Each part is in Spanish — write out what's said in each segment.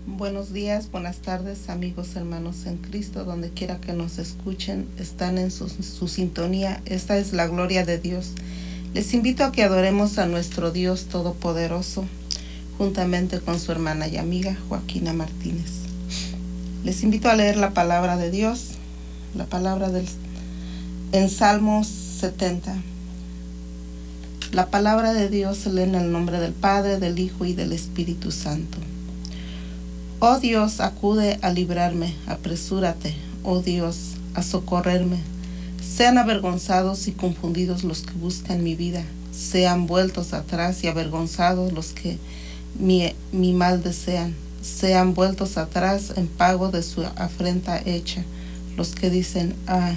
Buenos días, buenas tardes, amigos, hermanos en Cristo, donde quiera que nos escuchen, están en su sintonía. Esta es la gloria de Dios. Les invito a que adoremos a nuestro Dios Todopoderoso, juntamente con su hermana y amiga Joaquina Martínez. Les invito a leer la palabra de Dios, en Salmos 70. La palabra de Dios se lee en el nombre del Padre, del Hijo y del Espíritu Santo. Oh Dios, acude a librarme, apresúrate, oh Dios, a socorrerme. Sean avergonzados y confundidos los que buscan mi vida, sean vueltos atrás y avergonzados los que mi mal desean, sean vueltos atrás en pago de su afrenta hecha, los que dicen,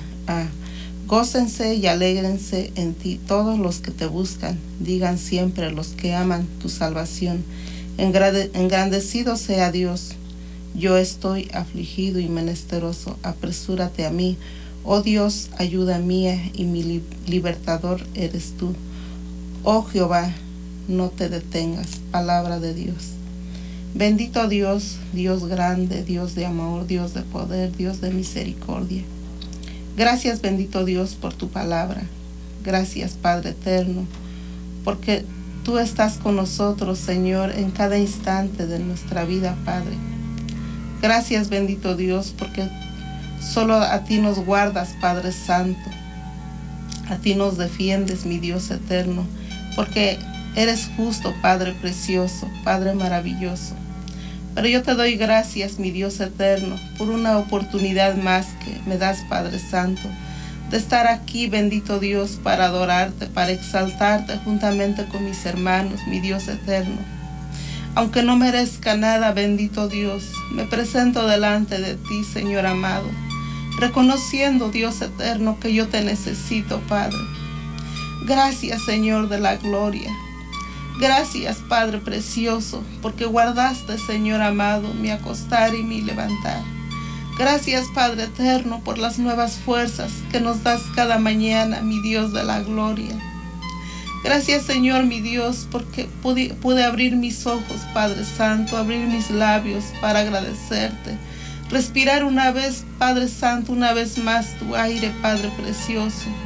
gócense y alégrense en ti todos los que te buscan, digan siempre los que aman tu salvación. Engrandecido sea Dios. Yo estoy afligido y menesteroso. Apresúrate a mí. Oh Dios, ayuda mía y mi libertador eres tú. Oh Jehová, no te detengas. Palabra de Dios. Bendito Dios, Dios grande, Dios de amor, Dios de poder, Dios de misericordia. Gracias, bendito Dios, por tu palabra. Gracias, Padre eterno, porque tú estás con nosotros, Señor, en cada instante de nuestra vida, Padre. Gracias, bendito Dios, porque solo a ti nos guardas, Padre Santo. A ti nos defiendes, mi Dios eterno, porque eres justo, Padre precioso, Padre maravilloso. Pero yo te doy gracias, mi Dios eterno, por una oportunidad más que me das, Padre Santo, de estar aquí, bendito Dios, para adorarte, para exaltarte juntamente con mis hermanos, mi Dios eterno. Aunque no merezca nada, bendito Dios, me presento delante de ti, Señor amado, reconociendo, Dios eterno, que yo te necesito, Padre. Gracias, Señor de la gloria. Gracias, Padre precioso, porque guardaste, Señor amado, mi acostar y mi levantar. Gracias, Padre eterno, por las nuevas fuerzas que nos das cada mañana, mi Dios de la gloria. Gracias, Señor, mi Dios, porque pude abrir mis ojos, Padre Santo, abrir mis labios para agradecerte. Respirar una vez, Padre Santo, una vez más tu aire, Padre precioso.